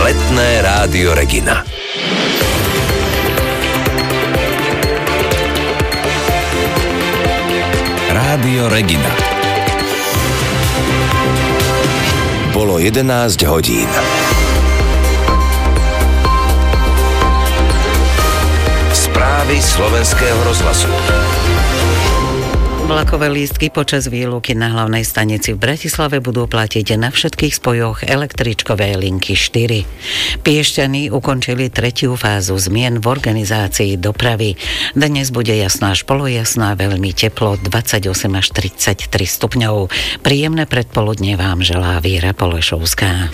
Letné rádio Regina. Rádio Regina. Bolo 11 hodín. Správy Slovenského rozhlasu. Vlakové lístky počas výluky na hlavnej stanici v Bratislave budú platiť na všetkých spojoch električkovej linky 4. Piešťany ukončili tretiu fázu zmien v organizácii dopravy. Dnes bude jasná až polojasná, veľmi teplo, 28 až 33 stupňov. Príjemné predpoludne vám želá Víra Polešovská.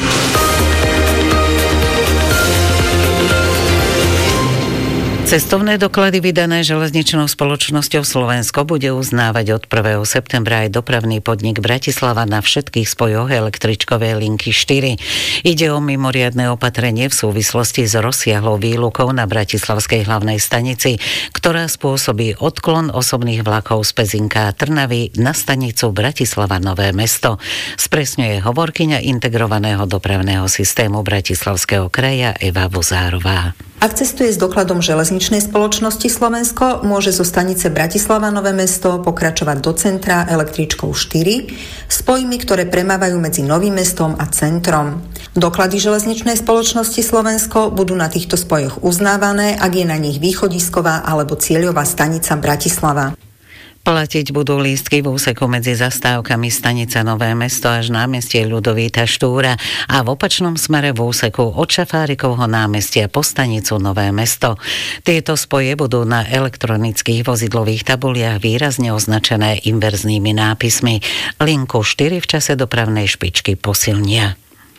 Cestovné doklady vydané železničnou spoločnosťou Slovensko bude uznávať od 1. septembra aj dopravný podnik Bratislava na všetkých spojoch električkovej linky 4. Ide o mimoriadne opatrenie v súvislosti s rozsiahlou výlukou na bratislavskej hlavnej stanici, ktorá spôsobí odklon osobných vlakov z Pezinka a Trnavy na stanicu Bratislava Nové Mesto. Spresňuje hovorkyňa integrovaného dopravného systému Bratislavského kraja Eva Vozárová. Ak cestuje s dokladom železničnej spoločnosti Slovensko, môže zo stanice Bratislava Nové Mesto pokračovať do centra električkou 4, spojmi, ktoré premávajú medzi Novým Mestom a centrom. Doklady železničnej spoločnosti Slovensko budú na týchto spojoch uznávané, ak je na nich východisková alebo cieľová stanica Bratislava. Platiť budú lístky v úseku medzi zastávkami stanica Nové Mesto až námestie Ľudovíta Štúra a v opačnom smere v úseku od Šafárikovho námestia po stanicu Nové Mesto. Tieto spoje budú na elektronických vozidlových tabuliach výrazne označené inverznými nápismi. Linku 4 v čase dopravnej špičky posilnia.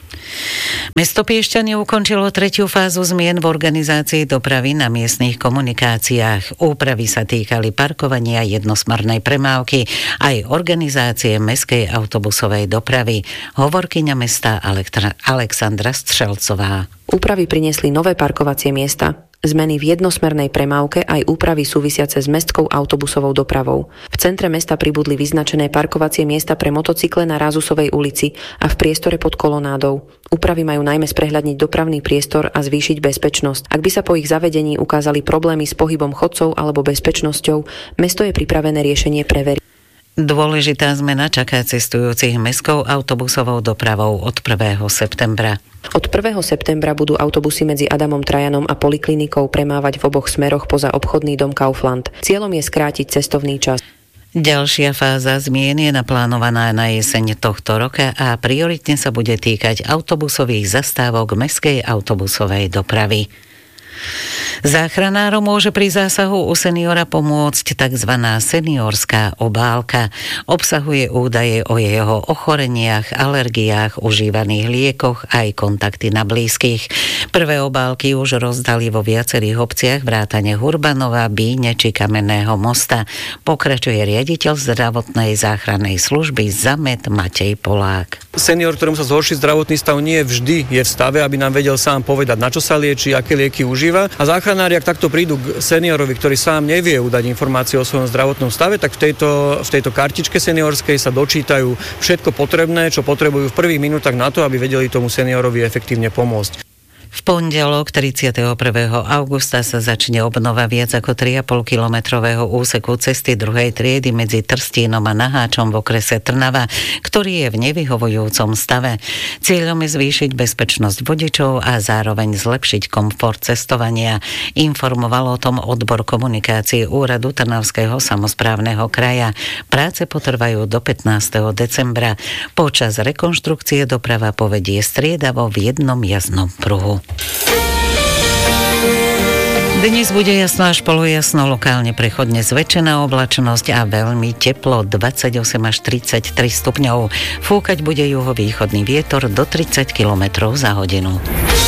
Mesto Piešťany ukončilo tretiu fázu zmien v organizácii dopravy na miestnych komunikáciách. Úpravy sa týkali parkovania jednosmernej premávky aj organizácie mestskej autobusovej dopravy. Hovorkyňa mesta Alexandra Strelcová. Úpravy priniesli nové parkovacie miesta, zmeny v jednosmernej premávke aj úpravy súvisiace s mestskou autobusovou dopravou. V centre mesta pribudli vyznačené parkovacie miesta pre motocykle na Rázusovej ulici a v priestore pod kolonádou. Úpravy majú najmä sprehľadniť dopravný priestor a zvýšiť bezpečnosť. Ak by sa po ich zavedení ukázali problémy s pohybom chodcov alebo bezpečnosťou, mesto je pripravené riešenie preveriť. Dôležitá zmena čaká cestujúcich mestskou autobusovou dopravou od 1. septembra. Od 1. septembra budú autobusy medzi Adamom Trajanom a Poliklinikou premávať v oboch smeroch poza obchodný dom Kaufland. Cieľom je skrátiť cestovný čas. Ďalšia fáza zmien je naplánovaná na jeseň tohto roka a prioritne sa bude týkať autobusových zastávok mestskej autobusovej dopravy. Záchranárom môže pri zásahu u seniora pomôcť tzv. Seniorská obálka. Obsahuje údaje o jeho ochoreniach, alergiách, užívaných liekoch aj kontakty na blízkych. Prvé obálky už rozdali vo viacerých obciach vrátane Hurbanova, Bíne či Kamenného Mosta. Pokračuje riaditeľ zdravotnej záchrannej služby ZAMED Matej Polák. Senior, ktorému sa zhorší zdravotný stav, nie vždy je v stave, aby nám vedel sám povedať, na čo sa lieči, aké lieky užíva. A záchranári, ak takto prídu k seniorovi, ktorý sám nevie udať informácie o svojom zdravotnom stave, tak v tejto kartičke seniorskej sa dočítajú všetko potrebné, čo potrebujú v prvých minútach na to, aby vedeli tomu seniorovi efektívne pomôcť. V pondelok 31. augusta sa začne obnova viac ako 3,5-kilometrového úseku cesty druhej triedy medzi Trstínom a Naháčom v okrese Trnava, ktorý je v nevyhovujúcom stave. Cieľom je zvýšiť bezpečnosť vodičov a zároveň zlepšiť komfort cestovania. Informoval o tom odbor komunikácie úradu Trnavského samosprávneho kraja. Práce potrvajú do 15. decembra. Počas rekonštrukcie doprava povedie striedavo v jednom jazdnom pruhu. Dnes bude jasno až polojasno, lokálne prechodne zväčšená oblačnosť a veľmi teplo, 28 až 33 stupňov. Fúkať bude juhovýchodný vietor do 30 km za hodinu.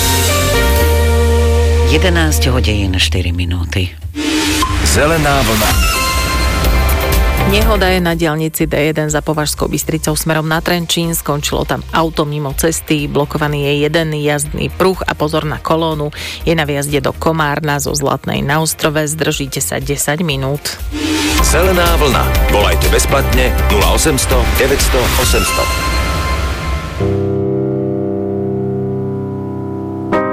11 hodín 4 minúty. Zelená vlna. Nehoda je na diaľnici D1 za Považskou Bystricou smerom na Trenčín. Skončilo tam auto mimo cesty, blokovaný je jeden jazdný pruh a pozor na kolónu. Je na výjazde do Komárna zo Zlatnej na Ostrove. Zdržíte sa 10 minút. Zelená vlna. Volajte bezplatne 0800 900 800.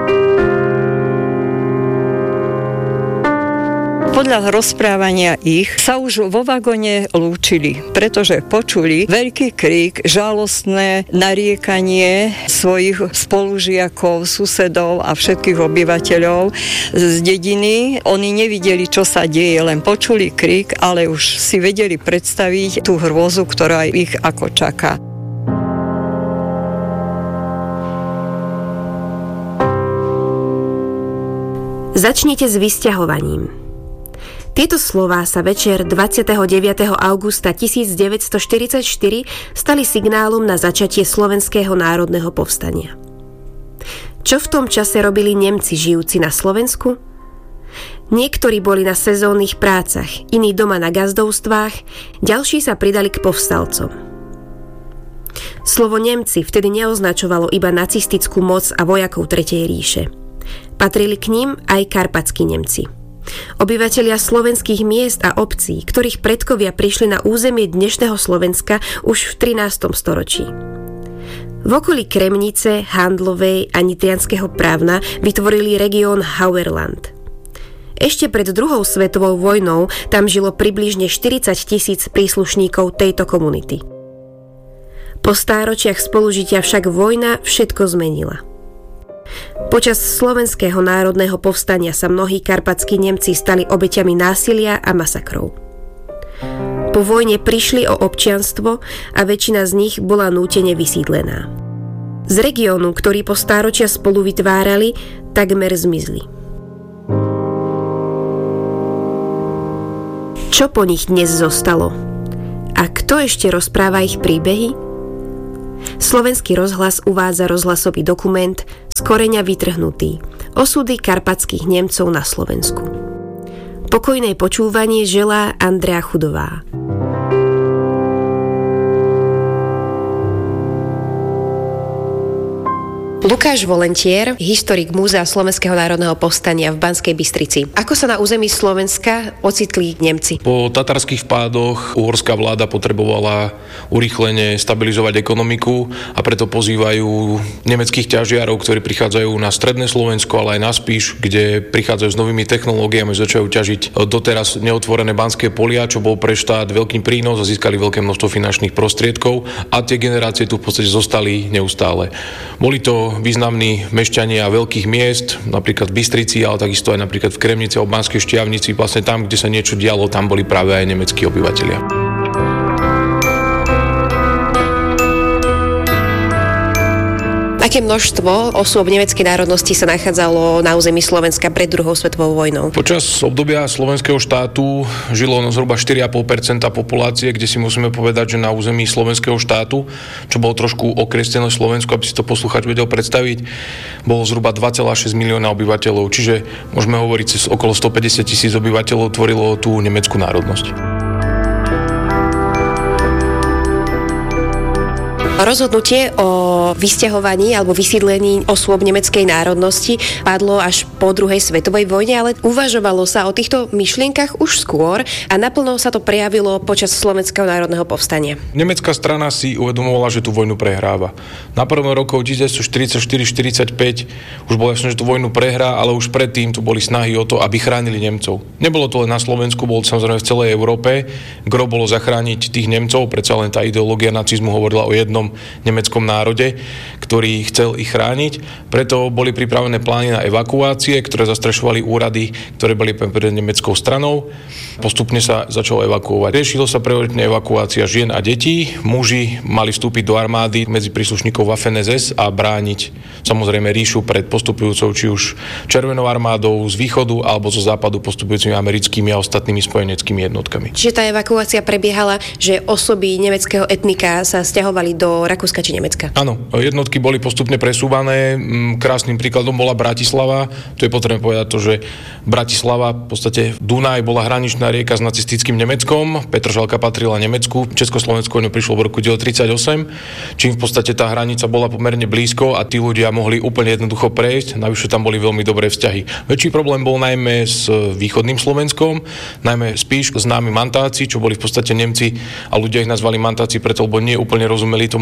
Podľa rozprávania ich sa už vo vagóne lúčili, pretože počuli veľký krík, žalostné nariekanie svojich spolužiakov, susedov a všetkých obyvateľov z dediny. Oni nevideli, čo sa deje, len počuli krík, ale už si vedeli predstaviť tú hrôzu, ktorá ich ako čaká. Začnite s vysťahovaním. Tieto slová sa večer 29. augusta 1944 stali signálom na začatie Slovenského národného povstania. Čo v tom čase robili Nemci žijúci na Slovensku? Niektorí boli na sezónnych prácach, iní doma na gazdovstvách, ďalší sa pridali k povstalcom. Slovo Nemci vtedy neoznačovalo iba nacistickú moc a vojakov Tretej ríše. Patrili k ním aj karpatskí Nemci. Obyvatelia slovenských miest a obcí, ktorých predkovia prišli na územie dnešného Slovenska už v 13. storočí. V okolí Kremnice, Handlovej a Nitrianskeho Právna vytvorili región Hauerland. Ešte pred druhou svetovou vojnou tam žilo približne 40 000 príslušníkov tejto komunity. Po stáročiach spolužitia však vojna všetko zmenila. Počas Slovenského národného povstania sa mnohí karpatskí Nemci stali obeťami násilia a masakrov. Po vojne prišli o občianstvo a väčšina z nich bola nútene vysídlená. Z regiónu, ktorý po stáročia spolu vytvárali, takmer zmizli. Čo po nich dnes zostalo? A kto ešte rozpráva ich príbehy? Slovenský rozhlas uvádza rozhlasový dokument Z koreňa vytrhnutý. Osudy karpatských Nemcov na Slovensku. Pokojné počúvanie želá Andrea Chudová. Lukáš Volentier, historik Múzea Slovenského národného povstania v Banskej Bystrici. Ako sa na území Slovenska ocitli Nemci? Po tatarských vpádoch uhorská vláda potrebovala urýchlene stabilizovať ekonomiku a preto pozývajú nemeckých ťažiarov, ktorí prichádzajú na stredné Slovensko, ale aj na Spiš, kde prichádzajú s novými technológiami, začajú ťažiť doteraz neotvorené banské polia, čo bol pre štát veľký prínos a získali veľké množstvo finančných prostriedkov a tie generácie tu v podstate zostali neustále. Boli to významní mešťania veľkých miest, napríklad v Bystrici, ale takisto aj napríklad v Kremnici a Banskej Štiavnici. Vlastne tam, kde sa niečo dialo, tam boli práve aj nemeckí obyvatelia. Aké množstvo osôb nemeckej národnosti sa nachádzalo na území Slovenska pred druhou svetovou vojnou? Počas obdobia slovenského štátu žilo zhruba 4,5% populácie, kde si musíme povedať, že na území slovenského štátu, čo bolo trošku okreslené Slovensko, aby si to posluchač vedel predstaviť, bolo zhruba 2,6 milióna obyvateľov, čiže môžeme hovoriť, cez okolo 150 000 obyvateľov tvorilo tú nemeckú národnosť. Rozhodnutie o vysťahovaní alebo vysídlení osôb nemeckej národnosti padlo až po druhej svetovej vojne, ale uvažovalo sa o týchto myšlienkach už skôr a naplno sa to prejavilo počas Slovenského národného povstania. Nemecká strana si uvedomovala, že tú vojnu prehráva. Na prvom roku 1944-45 už bolo jasné, že tú vojnu prehrá, ale už predtým tu boli snahy o to, aby chránili Nemcov. Nebolo to len na Slovensku, bolo to samozrejme v celej Európe. Gro bolo zachrániť tých Nemcov, predsa len tá ideológia nacizmu hovorila o jednom nemeckom národe, ktorý chcel ich chrániť. Preto boli pripravené plány na evakuácie, ktoré zastrešovali úrady, ktoré boli pred nemeckou stranou. Postupne sa začalo evakuovať. Riešilo sa prioritne evakuácia žien a detí. Muži mali vstúpiť do armády medzi príslušníkov Waffen-SS a brániť samozrejme ríšu pred postupujúcou či už Červenou armádou z východu alebo zo západu postupujúcimi americkými a ostatnými spojeneckými jednotkami. Čiže tá evakuácia prebiehala, že osoby nemeckého etnika sa sťahovali do Rakúska či Nemecka? Áno, jednotky boli postupne presúvané. Krásnym príkladom bola Bratislava. Tu je potrebné povedať to, že Bratislava, v podstate Dunaj, bola hraničná rieka s nacistickým Nemeckom. Petržalka patrila Nemecku. Československo prišlo v roku 1938, čím v podstate tá hranica bola pomerne blízko a tí ľudia mohli úplne jednoducho prejsť. Navyše tam boli veľmi dobré vzťahy. Väčší problém bol najmä s východným Slovenskom, najmä Spiš, známi mantáci, čo boli v podstate Nemci a ľudia ich nazvali mantáci preto, lebo nie úplne rozumeli tomu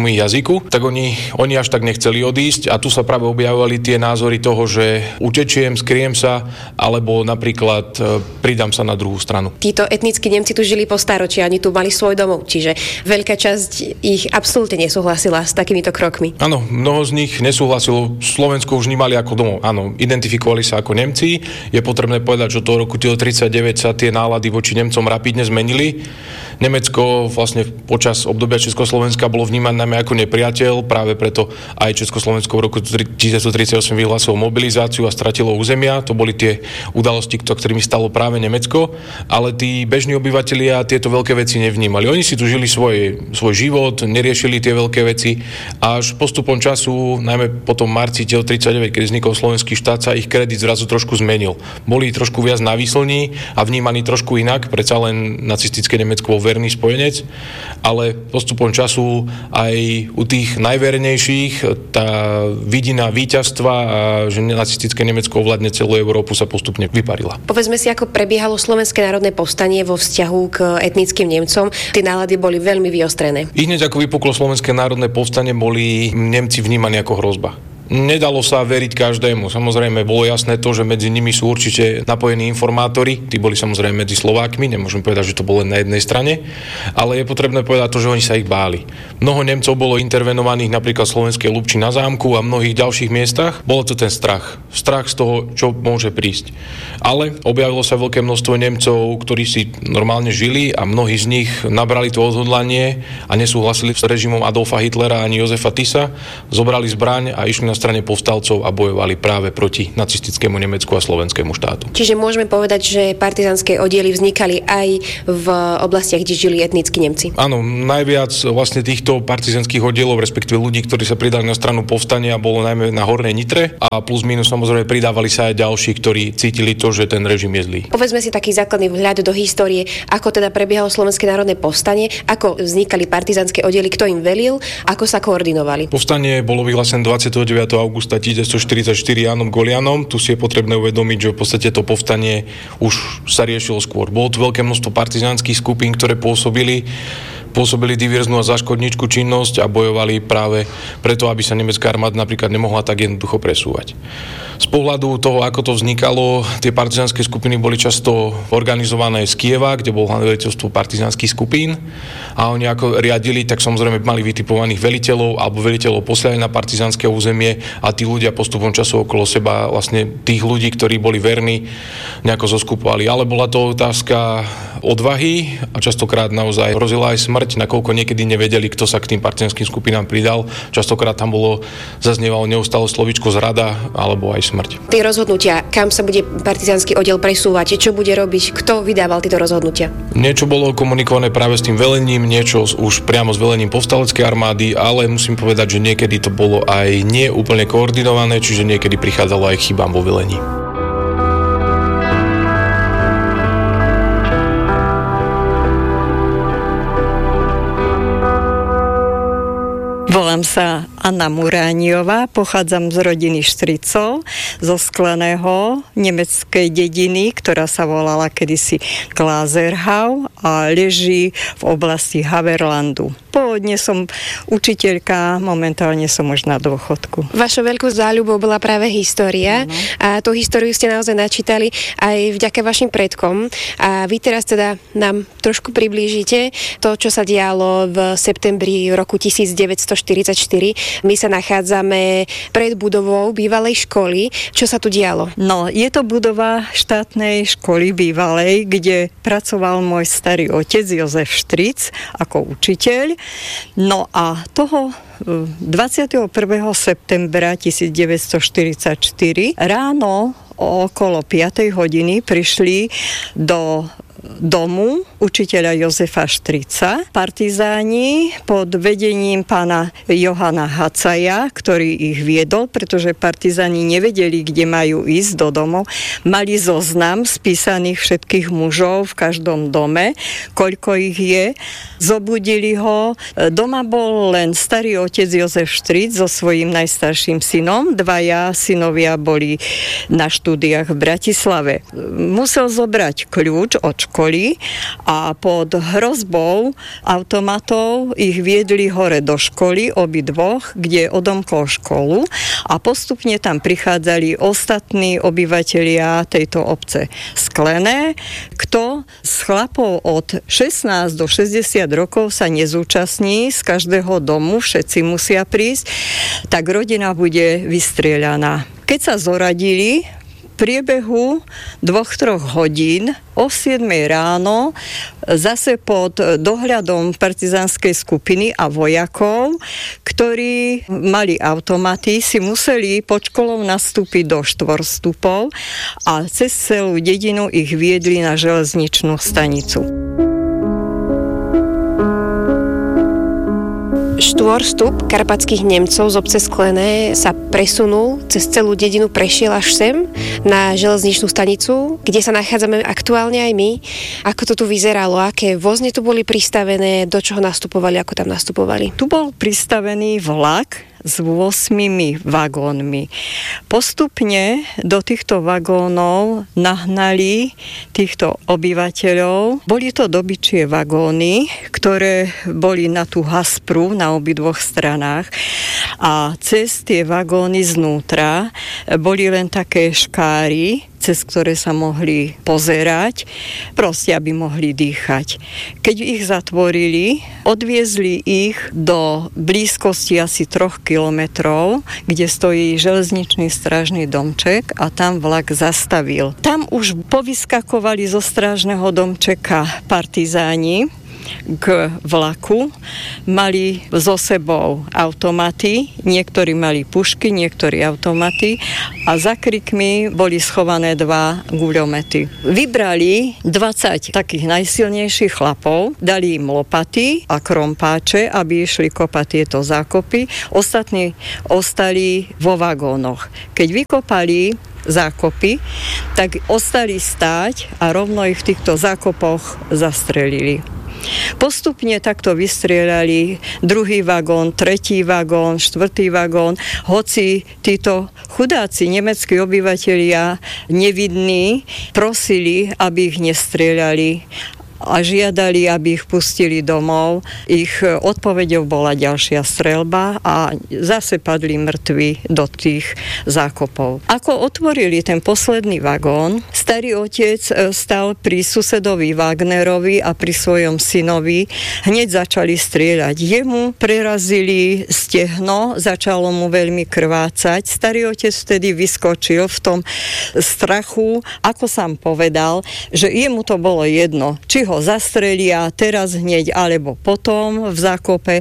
tomu ich jazyku, tak oni až tak nechceli odísť a tu sa práve objavovali tie názory toho, že utečiem, skriem sa, alebo napríklad pridám sa na druhú stranu. Títo etnickí Nemci tu žili po staročí, oni tu mali svoj domov, čiže veľká časť ich absolútne nesúhlasila s takýmito krokmi. Áno, mnoho z nich nesúhlasilo, Slovensko už vnímali ako domov. Áno, identifikovali sa ako Nemci. Je potrebné povedať, že do roku 1939 sa tie nálady voči Nemcom rapidne zmenili. Nemecko vlastne počas obdobia Československa bolo vnímané ako nepriateľ, práve preto aj Československo v roku 1938 vyhlásilo mobilizáciu a stratilo územia. To boli tie udalosti, ktorými stalo práve Nemecko, ale tí bežní obyvatelia tieto veľké veci nevnímali. Oni si tu žili svoj život, neriešili tie veľké veci a až postupom času, najmä potom marci 1939, keď vznikol slovenský štát, sa ich kredit zrazu trošku zmenil. Boli trošku viac navýslní a vnímaní trošku inak, predsa len nacistické Nemecko bol verný spojenec, ale postupom času aj u tých najvernejších tá vidina víťazstva a že nacistické Nemecko ovládne celú Európu sa postupne vyparila. Povedzme si, ako prebiehalo Slovenské národné povstanie vo vzťahu k etnickým Nemcom. Tie nálady boli veľmi vyostrené. I hneď ako vypuklo Slovenské národné povstanie, boli Nemci vnímaní ako hrozba. Nedalo sa veriť každému. Samozrejme, bolo jasné to, že medzi nimi sú určite napojení informátori. Tí boli samozrejme medzi Slovákmi, nemôžem povedať, že to bolo len na jednej strane, ale je potrebné povedať to, že oni sa ich báli. Mnoho Nemcov bolo intervenovaných napríklad v Slovenskej Lubči na Zámku a mnohých ďalších miestach. Bolo to ten strach. Strach z toho, čo môže prísť. Ale objavilo sa veľké množstvo Nemcov, ktorí si normálne žili a mnohí z nich nabrali to odhodlanie a nesúhlasili s režimom Adolfa Hitlera ani Jozefa Tisa, zobrali zbraň a išli na strane povstalcov a bojovali práve proti nacistickému Nemecku a slovenskému štátu. Čiže môžeme povedať, že partizánske oddiely vznikali aj v oblastiach, kde žili etnickí Nemci. Áno, najviac vlastne týchto partizánskych oddielov, respektíve ľudí, ktorí sa pridali na stranu povstania, bolo najmä na Hornej Nitre a plus minus samozrejme pridávali sa aj ďalší, ktorí cítili to, že ten režim je zlý. Povedzme si taký základný vhľad do histórie, ako teda prebiehalo Slovenské národné povstanie, ako vznikali partizánske oddiely, kto im velil, ako sa koordinovali. Povstanie bolo vyhlásené 29. augusta 1944 Jánom Golianom. Tu si je potrebné uvedomiť, že v podstate to povstanie už sa riešilo skôr. Bolo tu veľké množstvo partizánskych skupín, ktoré pôsobili diverznú a záškodníčku činnosť a bojovali práve preto, aby sa nemecká armáda napríklad nemohla tak jednoducho presúvať. Z pohľadu toho, ako to vznikalo, tie partizánske skupiny boli často organizované z Kieva, kde bolo hlavné veliteľstvo partizánskych skupín a oni ako riadili, tak samozrejme mali vytipovaných veliteľov alebo veliteľov poslali na partizánske územie a tí ľudia postupom času okolo seba vlastne tých ľudí, ktorí boli verní, nejako zoskupovali. Ale bola to otázka odvahy a častokrát naozaj hrozila aj smrť, nakoľko niekedy nevedeli, kto sa k tým partizánskym skupinám pridal. Častokrát tam zaznievalo neustále slovíčko zrada alebo aj smrť. Tie rozhodnutia, kam sa bude partizánsky oddiel presúvať, čo bude robiť, kto vydával tieto rozhodnutia? Niečo bolo komunikované práve s tým velením, niečo už priamo s velením povstaleckej armády, ale musím povedať, že niekedy to bolo aj nie úplne koordinované, čiže niekedy prichádzalo aj k chybám vo velení. Volám sa Anna Murániová, pochádzam z rodiny Štricov, zo Skleného, nemeckej dediny, ktorá sa volala kedysi Glaserhau a leží v oblasti Haverlandu. Pôvodne som učiteľka, momentálne som už na dôchodku. Vašou veľkou záľubou bola práve história a tú históriu ste naozaj načítali aj vďaka vašim predkom a vy teraz teda nám trošku priblížite to, čo sa dialo v septembri roku 1944. My sa nachádzame pred budovou bývalej školy. Čo sa tu dialo? No, je to budova štátnej školy bývalej, kde pracoval môj starý otec Jozef Štric ako učiteľ. No a toho 21. septembra 1944 ráno okolo 5. hodiny prišli do domu učiteľa Jozefa Štrica partizáni pod vedením pána Johana Hacaja, ktorý ich viedol, pretože partizáni nevedeli, kde majú ísť do domov. Mali zoznam spísaných všetkých mužov v každom dome, koľko ich je. Zobudili ho. Doma bol len starý otec Jozef Štric so svojím najstarším synom. Dvaja synovia boli na štúdiách v Bratislave. Musel zobrať kľúč od školy a pod hrozbou automatov ich viedli hore do školy obidvoch, kde odomkol školu a postupne tam prichádzali ostatní obyvatelia tejto obce Sklené. Kto z chlapov od 16 do 60 rokov sa nezúčastní z každého domu, všetci musia prísť, tak rodina bude vystrieľaná. Keď sa zoradili, v priebehu 2-3 hodín o 7 ráno zase pod dohľadom partizánskej skupiny a vojakov, ktorí mali automaty, si museli pod školou nastúpiť do štvorstupov a cez celú dedinu ich viedli na železničnú stanicu. Štvorstup karpatských Nemcov z obce Sklené sa presunul, cez celú dedinu prešiel až sem na železničnú stanicu, kde sa nachádzame aktuálne aj my. Ako to tu vyzeralo, aké vozne tu boli pristavené, do čoho nastupovali, ako tam nastupovali? Tu bol pristavený vlak s 8 vagónmi. Postupne do týchto vagónov nahnali týchto obyvateľov. Boli to dobyčie vagóny, ktoré boli na tú haspru na obidvoch stranách a cez tie vagóny znútra boli len také škáry, cez ktoré sa mohli pozerať, proste aby mohli dýchať. Keď ich zatvorili, odviezli ich do blízkosti asi 3 kilometrov, kde stojí železničný strážny domček a tam vlak zastavil. Tam už povyskakovali zo strážneho domčeka partizáni k vlaku, mali so sebou automaty, niektorí mali pušky, niektorí automaty a za krikmi boli schované 2 guľomety. Vybrali 20 takých najsilnejších chlapov, dali im lopaty a krompáče, aby išli kopať tieto zákopy. Ostatní ostali vo vagónoch. Keď vykopali zákopy, tak ostali stáť a rovno ich v týchto zákopoch zastrelili. Postupne takto vystrieľali 2. vagón, 3. vagón, 4. vagón, hoci títo chudáci nemeckí obyvatelia nevidní prosili, aby ich nestrieľali a žiadali, aby ich pustili domov. Ich odpoveďou bola ďalšia streľba a zase padli mŕtvi do tých zákopov. Ako otvorili ten posledný vagón, starý otec stal pri susedovi Wagnerovi a pri svojom synovi. Hneď začali strieľať. Jemu prerazili stehno, začalo mu veľmi krvácať. Starý otec vtedy vyskočil v tom strachu, ako sám povedal, že jemu to bolo jedno, či ho zastrelia teraz hneď alebo potom v zákope.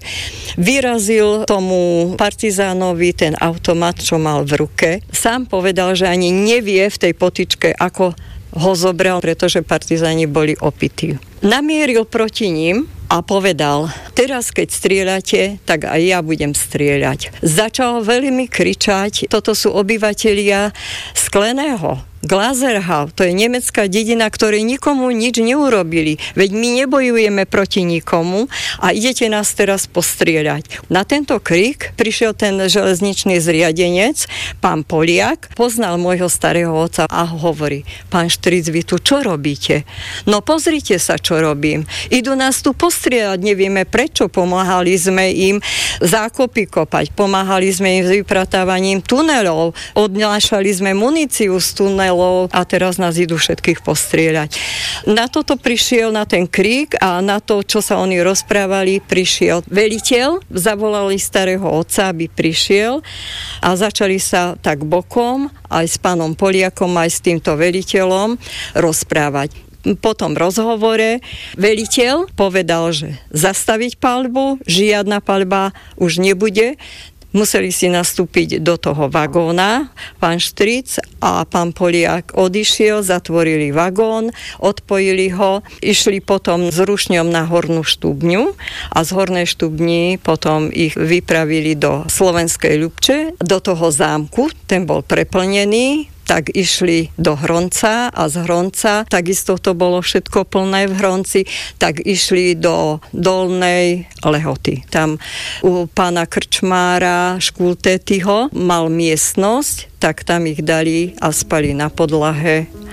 Vyrazil tomu partizánovi ten automat, čo mal v ruke. Sám povedal, že ani nevie v tej potyčke, ako ho zobral, pretože partizáni boli opití. Namieril proti ním a povedal, teraz keď strieľate, tak aj ja budem strieľať. Začal veľmi kričať, toto sú obyvatelia Skleného, Glazerhau, to je nemecká dedina, ktorej nikomu nič neurobili. Veď my nebojujeme proti nikomu a idete nás teraz postrieľať. Na tento krik prišiel ten železničný zriadenec, pán Poliak, poznal môjho starého otca a hovorí, pán Štric, vy tu čo robíte? No pozrite sa, čo robím. Idú nás tu postrieľať, nevieme prečo, pomáhali sme im zákopy kopať, pomáhali sme im s vypratávaním tunelov, odnášali sme muníciu z tunelov a teraz nás idú všetkých postrieľať. Na toto prišiel, na ten krík a na to, čo sa oni rozprávali, prišiel veliteľ, zavolali starého otca, aby prišiel a začali sa tak bokom aj s pánom Poliakom, aj s týmto veliteľom rozprávať. Po tom rozhovore veliteľ povedal, že zastaviť paľbu, žiadna paľba už nebude. Museli si nastúpiť do toho vagóna. Pán Štric a pán Poliak odišiel, zatvorili vagón, odpojili ho, išli potom s rušňom na hornú štúbňu a z hornej štúbni potom ich vypravili do Slovenskej Ľupče, do toho zámku, ten bol preplnený. Tak išli do Hronca a z Hronca, takisto to bolo všetko plné v Hronci, tak išli do Dolnej Lehoty. Tam u pána krčmára Škultétyho mal miestnosť, tak tam ich dali a spali na podlahe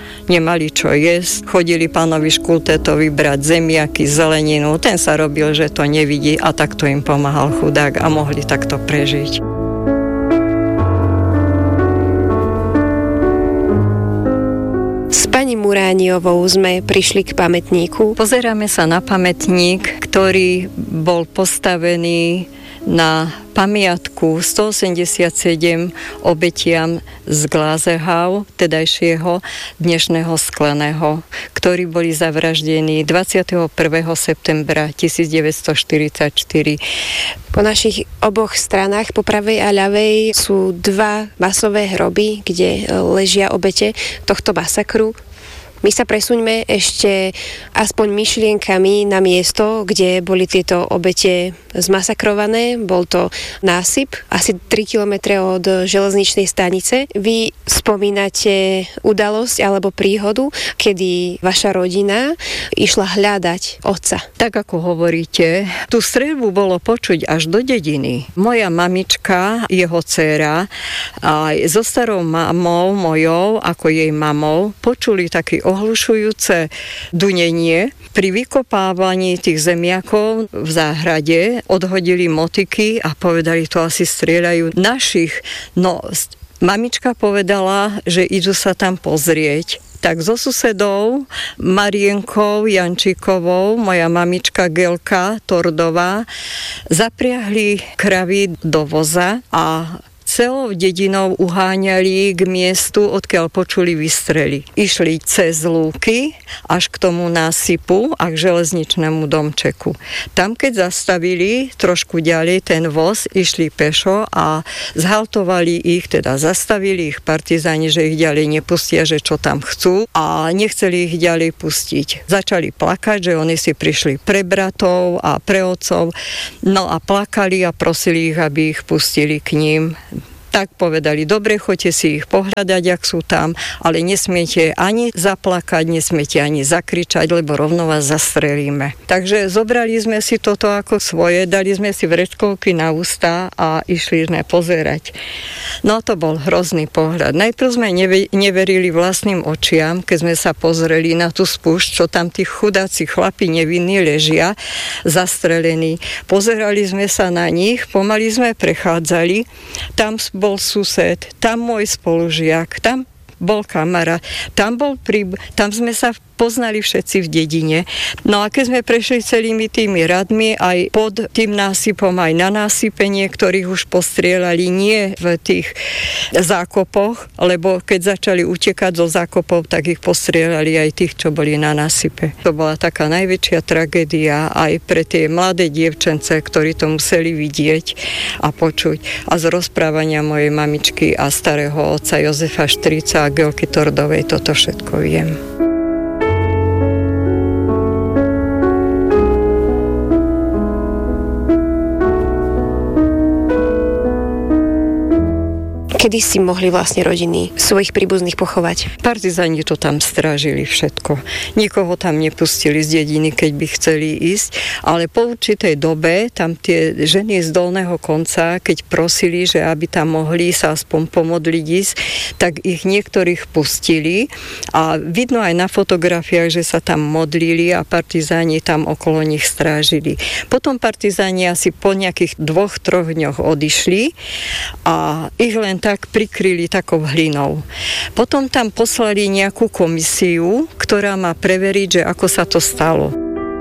nemali čo jesť. Chodili pánovi Škultétovi brať zemiaky, zeleninu. Ten sa robil, že to nevidí a takto im pomáhal chudák a mohli takto prežiť. S pani Murániovou sme prišli k pamätníku. Pozeráme sa na pamätník, ktorý bol postavený na pamiatku 187 obetiam z Glázehau, tedajšieho dnešného Skleného, ktorí boli zavraždení 21. septembra 1944. Po našich oboch stranách, po pravej a ľavej, sú dva masové hroby, kde ležia obete tohto masakru. My sa presuňme ešte aspoň myšlienkami na miesto, kde boli tieto obete zmasakrované. Bol to násyp, asi 3 kilometre od železničnej stanice. Vy spomínate udalosť alebo príhodu, kedy vaša rodina išla hľadať otca. Tak ako hovoríte, tú streľbu bolo počuť až do dediny. Moja mamička, jeho dcéra, aj so starou mamou mojou, ako jej mamou, počuli taký ohlušujúce dunenie. Pri vykopávaní tých zemiakov v záhrade odhodili motiky a povedali, to asi strieľajú našich. No, mamička povedala, že idú sa tam pozrieť. Tak so susedou Marienkou Jančíkovou, moja mamička Gelka Tordová, zapriahli kravy do voza a celou dedinou uháňali k miestu, odkiaľ počuli výstrely. Išli cez lúky až k tomu násypu a k železničnému domčeku. Tam, keď zastavili trošku ďalej ten voz, išli pešo a zhaltovali ich, teda zastavili ich partizáni, že ich ďalej nepustia, že čo tam chcú a nechceli ich ďalej pustiť. Začali plakať, že oni si prišli pre bratov a pre otcov, no a plakali a prosili ich, aby ich pustili k ním. Tak povedali, dobre, choďte si ich pohľadať, ak sú tam, ale nesmiete ani zaplakať, nesmiete ani zakričať, lebo rovno vás zastrelíme. Takže zobrali sme si toto ako svoje, dali sme si vrečkovky na ústa a išli sme pozerať. No to bol hrozný pohľad. Najprv sme neverili vlastným očiam, keď sme sa pozreli na tú spúšť, čo tam tí chudáci chlapi nevinní ležia, zastrelení. Pozerali sme sa na nich, pomaly sme prechádzali, tam bol sused, tam môj spolužiak, tam bol kamarát, tam sme sa poznali všetci v dedine. No a keď sme prešli celými tými radmi, aj pod tým násypom, aj na násype niektorých už postrieľali, nie v tých zákopoch, lebo keď začali utekať zo zákopov, tak ich postrieľali aj tých, čo boli na násype. To bola taká najväčšia tragédia aj pre tie mladé dievčence, ktorí to museli vidieť a počuť. A z rozprávania mojej mamičky a starého otca Jozefa Štrica a Gelky Tordovej toto všetko viem. Kedy si mohli vlastne rodiny svojich príbuzných pochovať? Partizáni to tam strážili všetko. Nikoho tam nepustili z dediny, keď by chceli ísť, ale po určitej dobe tam tie ženy z dolného konca, keď prosili, že aby tam mohli sa aspoň pomodliť ísť, tak ich niektorých pustili a vidno aj na fotografiách, že sa tam modlili a partizáni tam okolo nich strážili. Potom partizáni asi po nejakých 2-3 dňoch odišli a ich len tak prikryli takou hlinou. Potom tam poslali nejakú komisiu, ktorá má preveriť, že ako sa to stalo.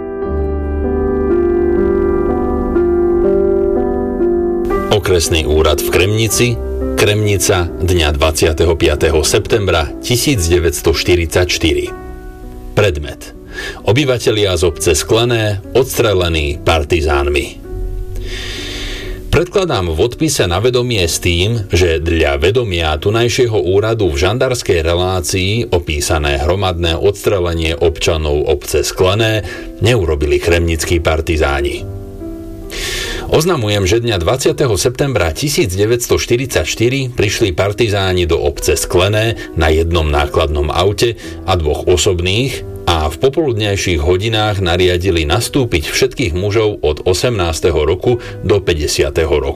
Okresný úrad v Kremnici, Kremnica, dňa 25. septembra 1944. Predmet. Obyvatelia z obce Sklené odstrelení partizánmi. Predkladám v odpise na vedomie s tým, že dla vedomia tunajšieho úradu v žandarskej relácii opísané hromadné odstrelenie občanov obce Sklené neurobili kremnickí partizáni. Oznamujem, že dňa 20. septembra 1944 prišli partizáni do obce Sklené na jednom nákladnom aute a 2 osobných a v popoludnejších hodinách nariadili nastúpiť všetkých mužov od 18. roku do 50. roku.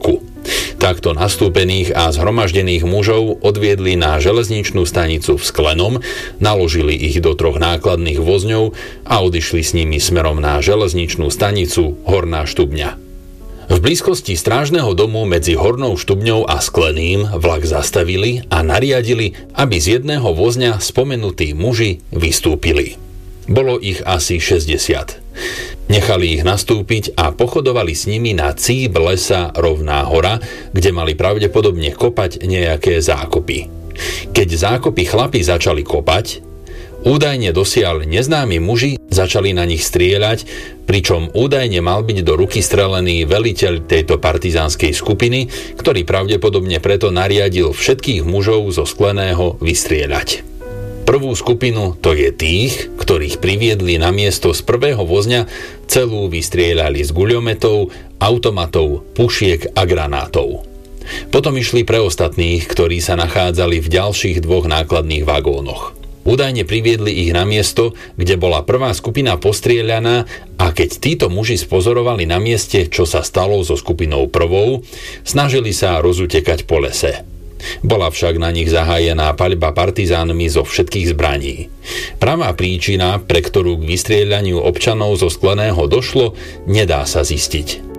Takto nastúpených a zhromaždených mužov odviedli na železničnú stanicu v Sklenom, naložili ich do 3 nákladných vozňov a odišli s nimi smerom na železničnú stanicu Horná Štubňa. V blízkosti strážneho domu medzi Hornou Štubňou a Skleným vlak zastavili a nariadili, aby z jedného vozňa spomenutí muži vystúpili. Bolo ich asi 60. Nechali ich nastúpiť a pochodovali s nimi na cíp lesa Rovná hora, kde mali pravdepodobne kopať nejaké zákopy. Keď zákopy chlapi začali kopať, údajne dosiaľ neznámi muži začali na nich strieľať, pričom údajne mal byť do ruky strelený veliteľ tejto partizánskej skupiny, ktorý pravdepodobne preto nariadil všetkých mužov zo Skleného vystrieľať. Prvú skupinu, to je tých, ktorých priviedli na miesto z prvého vozňa, celú vystrieľali z guľometov, automatov, pušiek a granátov. Potom išli pre ostatných, ktorí sa nachádzali v ďalších 2 nákladných vagónoch. Údajne priviedli ich na miesto, kde bola prvá skupina postrieľaná, a keď títo muži spozorovali na mieste, čo sa stalo so skupinou prvou, snažili sa rozutekať po lese. Bola však na nich zahájená paľba partizánmi zo všetkých zbraní. Pravá príčina, pre ktorú k vystrieľaniu občanov zo Skleného došlo, nedá sa zistiť.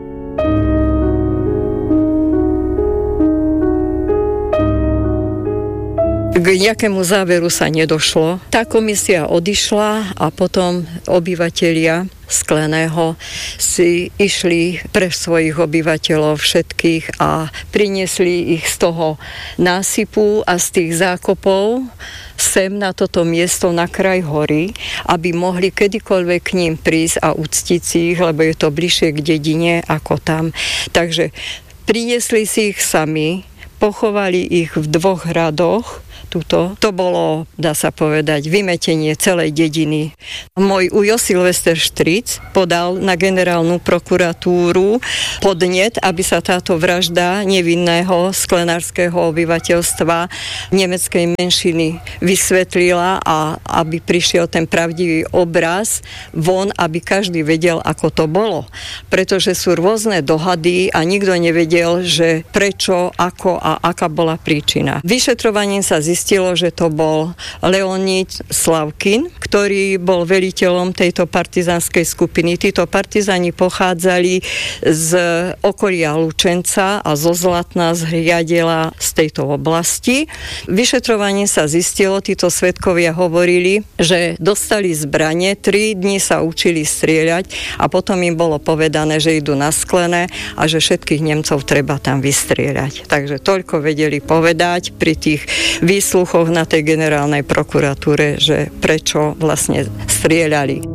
K nejakému záveru sa nedošlo. Tá komisia odišla a potom obyvatelia Skleného si išli pre svojich obyvateľov všetkých a priniesli ich z toho násypu a z tých zákopov sem na toto miesto na kraj hory, aby mohli kedykoľvek k ním prísť a uctiť si ich, lebo je to bližšie k dedine ako tam. Takže priniesli si ich sami, pochovali ich v 2 radoch. To bolo, dá sa povedať, vymetenie celej dediny. Môj ujo Silvester Štric podal na generálnu prokuratúru podnet, aby sa táto vražda nevinného sklenárskeho obyvateľstva nemeckej menšiny vysvetlila a aby prišiel ten pravdivý obraz von, aby každý vedel, ako to bolo. Pretože sú rôzne dohady a nikto nevedel, že prečo, ako a aká bola príčina. Vyšetrovaním sa zistilo, že to bol Leonid Slavkin, ktorý bol veliteľom tejto partizánskej skupiny. Títo partizáni pochádzali z okolia Lučenca a zo Zlatna, z Hriadela, z tejto oblasti. Vyšetrovaním sa zistilo, títo svedkovia hovorili, že dostali zbrane, 3 dni sa učili strieľať a potom im bolo povedané, že idú na Sklené a že všetkých Nemcov treba tam vystrieľať. Takže toľko vedeli povedať pri tých výsluchoch na tej generálnej prokuratúre, že prečo vlastne strieľali.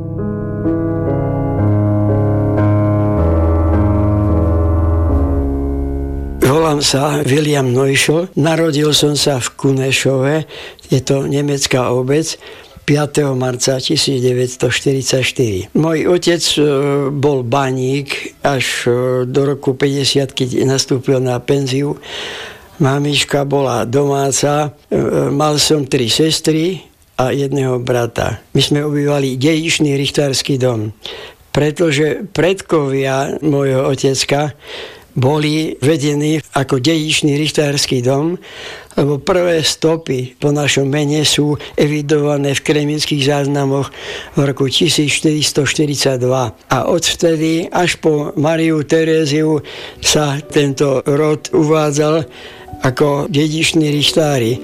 Volám sa William Neuschel, narodil som sa v Kunešove, je to nemecká obec, 5. marca 1944. Môj otec bol baník až do roku 50, keď nastúpil na penziu. Mamička bola domáca, mal som 3 sestry a 1 brata. My sme obývali dedičný richtársky dom, pretože predkovia môjho otecka boli vedení ako dedičný richtársky dom, lebo prvé stopy po našom mene sú evidované v kremnických záznamoch v roku 1442. A odvtedy až po Mariu Teréziu sa tento rod uvádzal ako dediční richtári.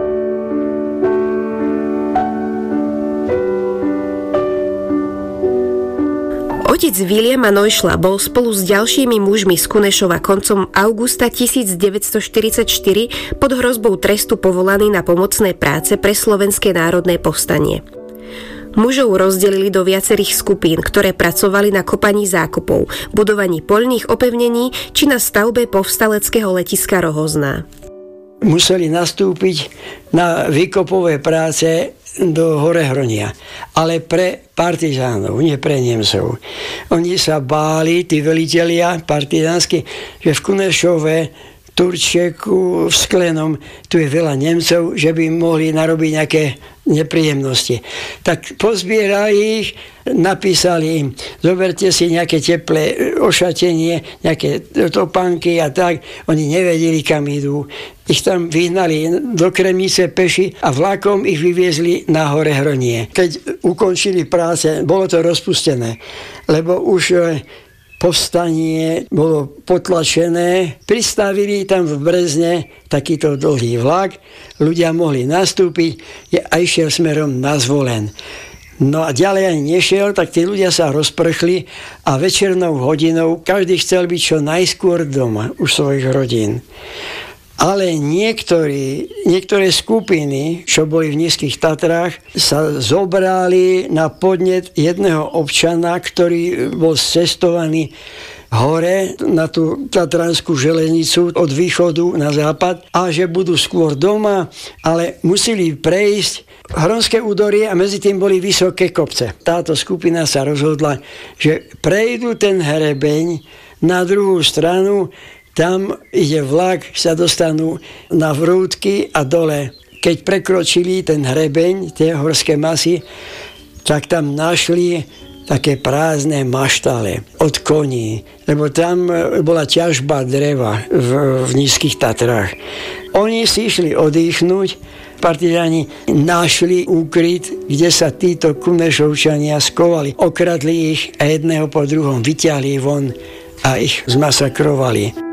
Otec Viliama Neuschla bol spolu s ďalšími mužmi z Kunešova koncom augusta 1944 pod hrozbou trestu povolaný na pomocné práce pre Slovenské národné povstanie. Mužov rozdelili do viacerých skupín, ktoré pracovali na kopaní zákopov, budovaní poľných opevnení či na stavbe povstaleckého letiska Rohozná. Museli nastúpiť na výkopové práce do Horehronia, ale pre partizánov, nie pre Nemcov. Oni sa báli, tí velitelia partizánsky, že v Kunešove Turčeku v Sklenom, tu je veľa Nemcov, že by mohli narobiť nejaké nepríjemnosti. Tak pozbierali ich, napísali im, zoberte si nejaké teplé ošatenie, nejaké topánky a tak. Oni nevedeli, kam idú. Ich tam vyhnali do Kremnice peši a vlakom ich vyviezli na Hore Hronie. Keď ukončili práce, bolo to rozpustené, lebo už povstanie bolo potlačené, pristavili tam v Brezne takýto dlhý vlak, ľudia mohli nastúpiť a išiel smerom na Zvolen. No a ďalej ani nešiel, tak tí ľudia sa rozprchli a večernou hodinou každý chcel byť čo najskôr doma u svojich rodín. Ale niektoré skupiny, čo boli v Nízkych Tatrách, sa zobrali na podnet jedného občana, ktorý bol cestovaný hore na tú tatranskú železnicu od východu na západ a že budú skôr doma, ale museli prejsť Hronské údolie a medzi tým boli vysoké kopce. Táto skupina sa rozhodla, že prejdú ten hrebeň na druhú stranu. Tam ide vlak, sa dostanú na Vrútky a dole. Keď prekročili ten hrebeň, tie horské masy, tak tam našli také prázdne maštale od koní, lebo tam bola ťažba dreva v Nízkych Tatrách. Oni si išli oddychnúť, partizáni našli úkryt, kde sa títo Kunešovčania skovali. Okradli ich a jedného po druhom vyťahli von a ich zmasakrovali.